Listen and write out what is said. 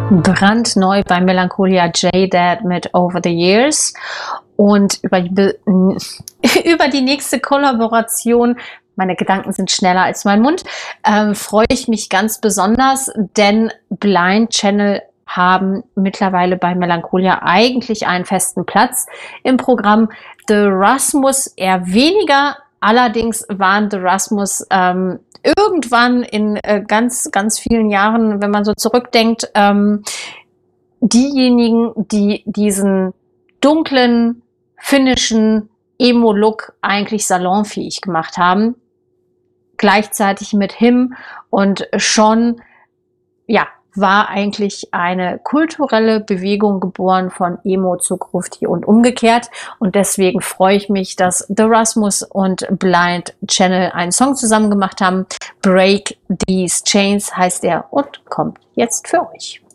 Brandneu bei Melancholia J-Dad mit Over the Years. Und über die nächste Kollaboration, meine Gedanken sind schneller als mein Mund, freue ich mich ganz besonders, denn Blind Channel haben mittlerweile bei Melancholia eigentlich einen festen Platz im Programm. The Rasmus eher weniger. Allerdings waren The Rasmus irgendwann in ganz, ganz vielen Jahren, wenn man so zurückdenkt, diejenigen, die diesen dunklen, finnischen Emo-Look eigentlich salonfähig gemacht haben. Gleichzeitig mit Him und Sean, ja, war eigentlich eine kulturelle Bewegung geboren von Emo zu Grufti und umgekehrt. Und deswegen freue ich mich, dass The Rasmus und Blind Channel einen Song zusammen gemacht haben. Break These Chains heißt er und kommt jetzt für euch.